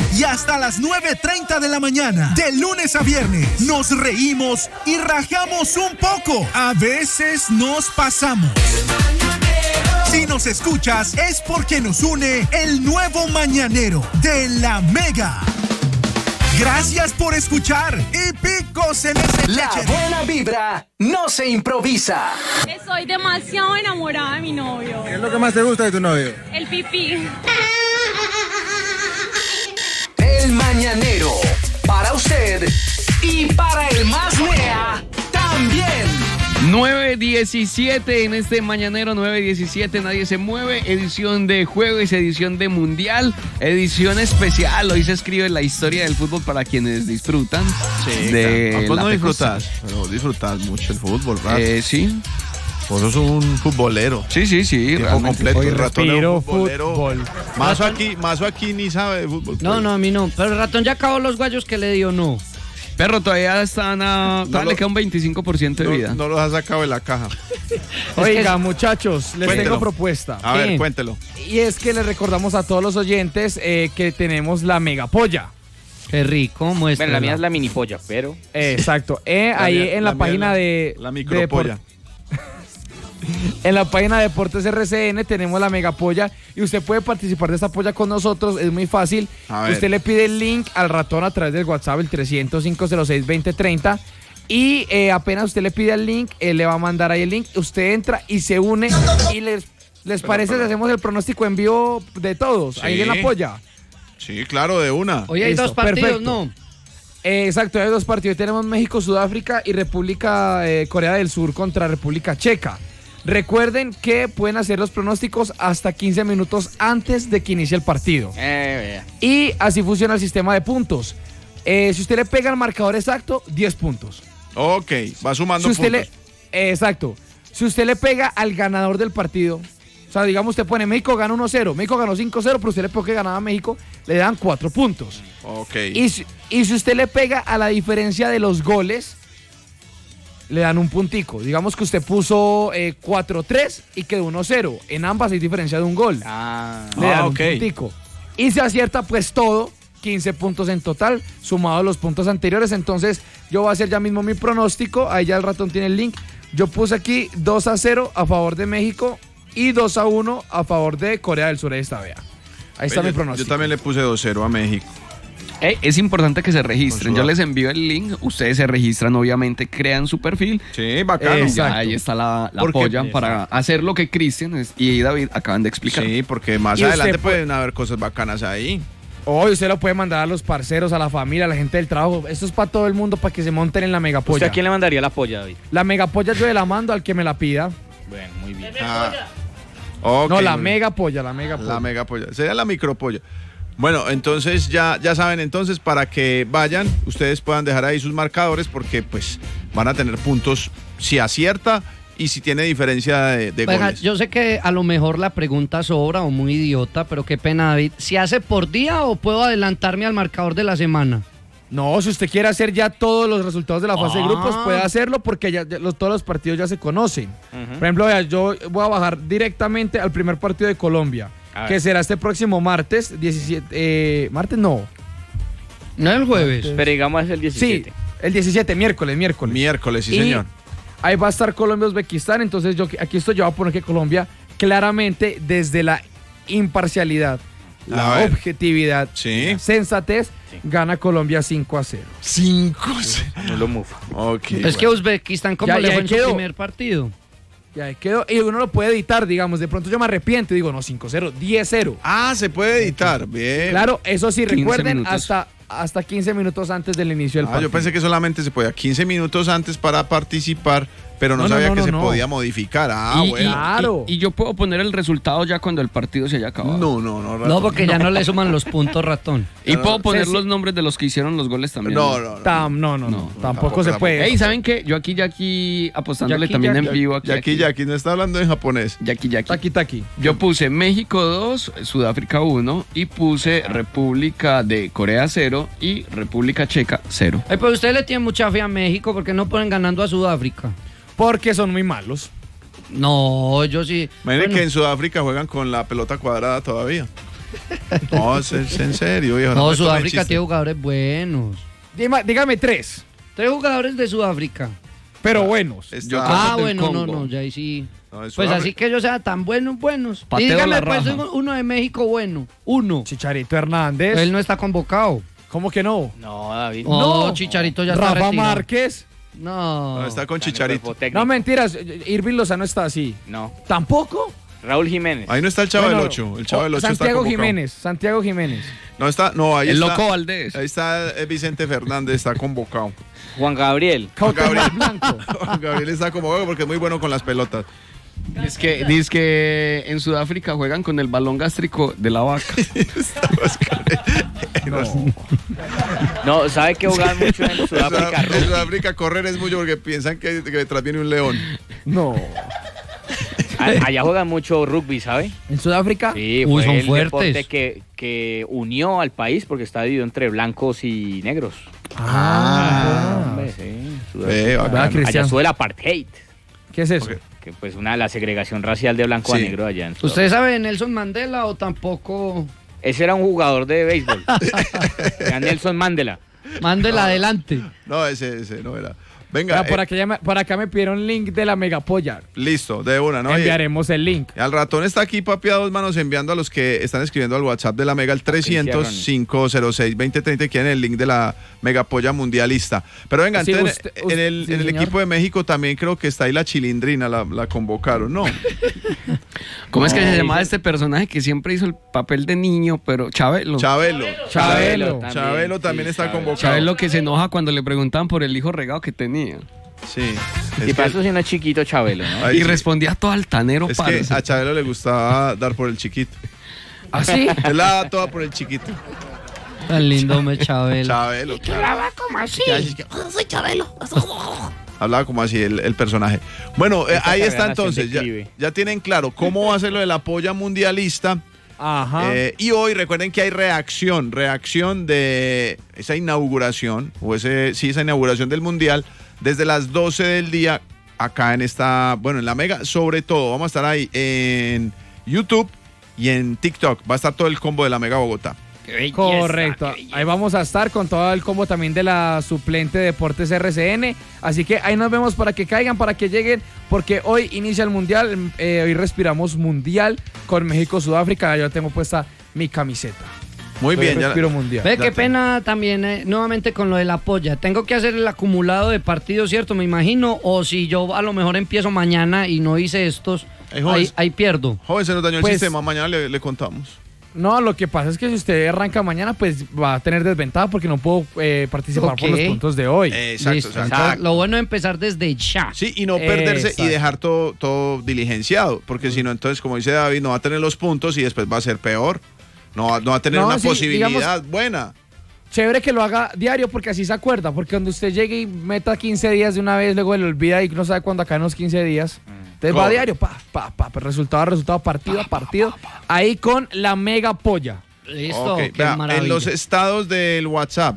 y hasta las 9:30 de la mañana. De lunes a viernes nos reímos y rajamos un poco. A veces nos pasamos. Si nos escuchas es porque nos une el nuevo mañanero de La Mega. Gracias por escuchar y picos en ese La leche. buena vibra no se improvisa. Estoy demasiado enamorada de mi novio. ¿Qué es lo que más te gusta de tu novio? El pipí. El mañanero, para usted y para el más mea también. 9:17 en este mañanero, 9:17, nadie se mueve, edición de jueves, edición de mundial, edición especial. Hoy se escribe la historia del fútbol para quienes disfrutan. Sí, de vos la no pecosa. disfrutas, pero disfrutas mucho el fútbol, ¿verdad? Sí. Vos sos un futbolero. Sí, Tiempo realmente. completo. Hoy El ratón es respiro un futbolero. fútbol. Mazo aquí ni sabe de fútbol. No, a mí no. Pero el ratón ya acabó los guayos que le dio, no. Perro, todavía están le queda un 25% de vida. No los has sacado de la caja. Oiga, muchachos, les Cuéntelo. tengo propuesta. A ver, ¿Qué? cuéntelo. Y es que les recordamos a todos los oyentes que tenemos la megapolla. Qué rico, muestra. Bueno, la mía es la mini polla, pero... Exacto. Ahí mía- en la mía página es de... La micropolla. En la página de Deportes RCN tenemos la megapolla y usted puede participar de esta polla con nosotros, es muy fácil. A ver. Usted le pide el link al ratón a través del WhatsApp, el 300-506-2030 y apenas usted le pide el link, él le va a mandar ahí el link, usted entra y se une y les parece si hacemos el pronóstico en vivo de todos, ahí Sí. en la polla. Sí, claro, de una. Hoy hay Listo, dos partidos, perfecto. ¿no? Exacto, hay dos partidos. Tenemos México, Sudáfrica y República Corea del Sur contra República Checa. Recuerden que pueden hacer los pronósticos hasta 15 minutos antes de que inicie el partido. Y así funciona el sistema de puntos. Si usted le pega al marcador exacto, 10 puntos. Ok, va sumando Si usted puntos. exacto. Si usted le pega al ganador del partido, o sea, digamos, usted pone México gana 1-0, México ganó 5-0, pero usted le pegó que ganaba México, le dan 4 puntos. Ok. Y si usted le pega a la diferencia de los goles, le dan un puntico. Digamos que usted puso 4-3 y quedó 1-0. En ambas hay diferencia de un gol. Le dan un ok. puntico. Y se acierta pues todo, 15 puntos en total, sumado a los puntos anteriores. Entonces yo voy a hacer ya mismo mi pronóstico. Ahí ya el ratón tiene el link. Yo puse aquí 2-0 a favor de México y 2-1 a favor de Corea del Sur. Ahí está, vea. Ahí está mi pronóstico. Yo también le puse 2-0 a México. Es importante que se registren. Con Yo Sudá- les envío el link. Ustedes se registran, obviamente, crean su perfil. Sí, bacano. Y ya ahí está la Porque- polla para hacer lo que Cristian y David acaban de explicar. Sí, porque más Y adelante usted puede- pueden haber cosas bacanas ahí. Hoy usted lo puede mandar a los parceros, a la familia, a la gente del trabajo. Esto es para todo el mundo, para que se monten en la megapolla. ¿Usted a quién le mandaría la polla, David? La megapolla yo la mando al que me la pida. Bueno, muy bien. Ok, No, la muy- megapolla, la megapolla. La megapolla. Sería la micropolla. Bueno, entonces ya saben, entonces para que vayan, ustedes puedan dejar ahí sus marcadores porque pues van a tener puntos si acierta y si tiene diferencia de Oiga, goles. yo sé que a lo mejor la pregunta sobra o muy idiota, pero qué pena, David. ¿Se hace por día o puedo adelantarme al marcador de la semana? No, si usted quiere hacer ya todos los resultados de la fase de grupos, Ah. puede hacerlo porque todos los partidos ya se conocen. Por ejemplo, vea, yo voy a bajar directamente al primer partido de Colombia, A ver. que será este próximo martes 17. Martes no. No el jueves. Pero digamos es el 17. Sí, el 17, miércoles. Miércoles, sí, Y señor. ahí va a estar Colombia-Uzbekistán. Entonces, aquí estoy, yo voy a poner que Colombia claramente desde la imparcialidad, A la ver. objetividad, Sí. la sensatez, gana Colombia 5-0. 5. No lo mufa. Ok. Es que Uzbekistán, ¿cómo Ya- le ya fue en su quedó. primer partido? Y ahí quedó. Y uno lo puede editar, digamos. De pronto yo me arrepiento y digo, no, 5-0, 10-0. Ah, se puede editar. Bien. Claro, eso sí, 15 recuerden, minutos. hasta 15 minutos antes del inicio del Ah, partido. yo pensé que solamente se podía 15 minutos antes para participar, pero no, No, sabía que se no. podía modificar. Ah, bueno. Claro. Y yo puedo poner el resultado ya cuando el partido se haya acabado. No. No, porque ya no le suman los puntos, ratón. Y puedo poner Sí, sí. los nombres de los que hicieron los goles también. No. No, tampoco se puede. Ey, ¿saben qué? Yo aquí apostándole Jackie, también Jackie. en vivo. Jackie no está hablando en japonés. Jackie. Taki. Yo puse México 2, Sudáfrica 1 y puse República de Corea 0 y República Checa 0. Ay, pues usted le tiene mucha fe a México porque no ponen ganando a Sudáfrica. Porque son muy malos. No, yo sí. Imagínense Bueno, que en Sudáfrica juegan con la pelota cuadrada todavía. No, es en serio, viejo. No, me tomen Sudáfrica chiste. tiene jugadores buenos. Dígame 3, 3 jugadores de Sudáfrica. pero buenos. Está- del Bueno, Congo. no, ya ahí sí. No, es Pues Sudáfrica. así que ellos sean tan buenos. Pateo Y dígame la pues raja. uno de México bueno. Uno. Chicharito Hernández. Él no está convocado. ¿Cómo que no? No, David. No, Chicharito ya está Rafa retirado. Márquez. No. No, está con Está en el Chicharito. cuerpo técnico. No, mentiras. Irving Lozano está así. No. ¿Tampoco? Raúl Jiménez. Ahí no está el Chavo Bueno, del 8. El Chavo del 8 está Santiago convocado. Jiménez. Santiago Jiménez. No está, no, ahí El está. Loco Valdés. Ahí está Vicente Fernández, está convocado. Juan Gabriel. Cautelar Blanco. Gabriel está convocado porque es muy bueno con las pelotas. Dice que en Sudáfrica juegan con el balón gástrico de la vaca. No, ¿sabe que juegan mucho en Sudáfrica? En Rugby. Sudáfrica correr es mucho porque piensan que detrás viene un león. No. Allá juegan mucho rugby, ¿sabe? ¿En Sudáfrica? Sí, Uy, fue son el fuertes. deporte que unió al país porque está dividido entre blancos y negros. Ah. Sí, Ve, bacano. Vea, Allá Cristian. estuvo el apartheid, ¿Qué es eso? Ok. que pues la segregación racial de blanco a Sí. negro allá en Sudáfrica. ¿Usted sabe de Nelson Mandela o tampoco? Ese era un jugador de béisbol. Era Nelson Mandela. Mándela adelante. No, ese no era. Venga, Por acá me pidieron link de la Megapolla. listo, de una, ¿no? Enviaremos el link. Al ratón está aquí, papi, a dos manos, enviando a los que están escribiendo al WhatsApp de la Mega, el 300-506-2030, quieren el link de la Megapolla Mundialista. Pero venga, Sí, entonces, usted- en el sí, señor. equipo de México también creo que está ahí la Chilindrina, la convocaron, ¿no? ¿Cómo es que se No, llamaba dice- este personaje que siempre hizo el papel de niño, pero Chabelo? Chabelo. Chabelo. Chabelo también está Chabelo. convocado. Chabelo que se enoja cuando le preguntaban por el hijo regado que tenía. Sí. Y Es para que, eso sí no es chiquito Chabelo, ¿no? Ahí Y sí. respondía todo altanero, es que parce. a Chabelo le gustaba dar por el chiquito. ¿Ah, sí? Él la da toda por el chiquito. Tan lindo, me Chabelo. Chabelo. Hablaba como así. Soy Chabelo. Hablaba como así el personaje. Bueno, ahí está Nación entonces. Ya, declive. ya tienen claro cómo va a ser lo de la polla mundialista. Ajá. Y hoy recuerden que hay reacción de esa inauguración, esa inauguración del mundial, desde las 12 del día, acá en en la Mega, sobre todo, vamos a estar ahí en YouTube y en TikTok, va a estar todo el combo de la Mega Bogotá. Correcto. Ahí vamos a estar con todo el combo también de la suplente Deportes RCN. Así que ahí nos vemos para que caigan, para que lleguen, porque hoy inicia el mundial. Hoy respiramos mundial con México-Sudáfrica. Yo tengo puesta mi camiseta. Muy Hoy bien, ya. respiro mundial. Ve Ya qué te- pena también, nuevamente con lo de la polla. Tengo que hacer el acumulado de partidos, ¿cierto? Me imagino. O si yo a lo mejor empiezo mañana y no hice estos, joven, ahí pierdo. joven, se nos dañó el Pues- sistema, mañana le contamos. No, lo que pasa es que si usted arranca mañana, pues va a tener desventaja porque no puedo participar por los Ok. puntos de hoy. Exacto, Listo. exacto. Entonces, lo bueno es empezar desde ya. Sí, y no perderse Exacto. y dejar todo diligenciado, porque si no, entonces, como dice David, no va a tener los puntos y después va a ser peor. No va a tener No, una sí, posibilidad buena. Chévere que lo haga diario porque así se acuerda. Porque cuando usted llegue y meta 15 días de una vez, luego le olvida y no sabe cuándo acá en los 15 días. Entonces va a Correcto. diario, resultado, partido a partido. Ahí con la Mega Polla. Listo, Ok, qué vea, maravilla. en los estados del WhatsApp,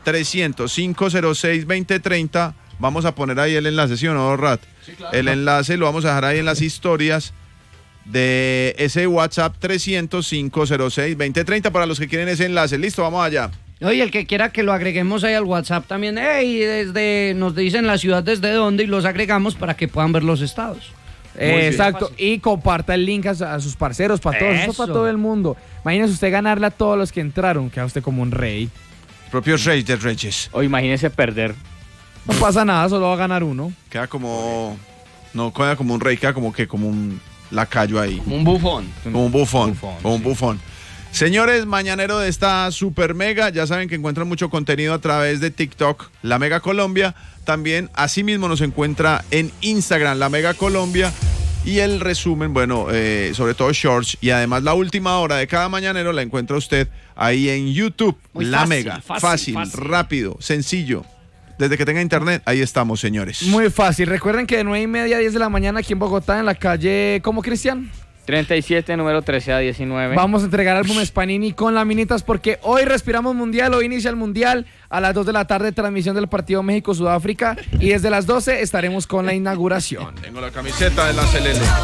300-506-2030, vamos a poner ahí el enlace, ¿sí o no, Rat? El enlace lo vamos a dejar ahí en las historias de ese WhatsApp 300-506-2030 para los que quieren ese enlace. Listo, vamos allá. Oye, el que quiera que lo agreguemos ahí al WhatsApp también, nos dicen la ciudad desde dónde y los agregamos para que puedan ver los estados. bien. Exacto. Y comparta el link a sus parceros, para todos, eso Eso. para todo el mundo. Imagínese usted ganarle a todos los que entraron, queda usted como un rey. Propios Reyes de Reyes. O imagínese perder. No pasa nada, solo va a ganar uno. Queda como. No queda como un rey, queda como un lacayo ahí. Un bufón. Como un bufón. Bufón, Como un sí. bufón. Señores, mañanero de esta super mega, ya saben que encuentran mucho contenido a través de TikTok, La Mega Colombia. También, asimismo, nos encuentra en Instagram, La Mega Colombia. Y el resumen, bueno, sobre todo shorts. Y además la última hora de cada mañanero la encuentra usted ahí en YouTube. Muy La fácil, Mega. fácil. Rápido, sencillo. Desde que tenga internet, ahí estamos, señores. Muy fácil. Recuerden que de 9:30 a 10 de la mañana aquí en Bogotá, en la calle, ¿cómo, Cristian? 37, número 13 a 19. Vamos a entregar álbumes Panini con laminitas porque hoy respiramos mundial, hoy inicia el mundial a las 2 de la tarde, transmisión del partido México-Sudáfrica y desde las 12 estaremos con la inauguración. Tengo la camiseta de la CLL.